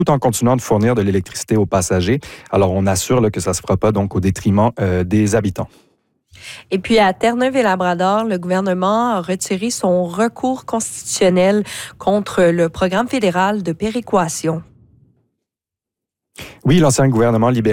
tout en continuant de fournir de l'électricité aux passagers. Alors, on assure là, que ça ne se fera pas donc au détriment des habitants. Et puis à Terre-Neuve et Labrador, le gouvernement a retiré son recours constitutionnel contre le programme fédéral de péréquation. Oui, l'ancien gouvernement libéral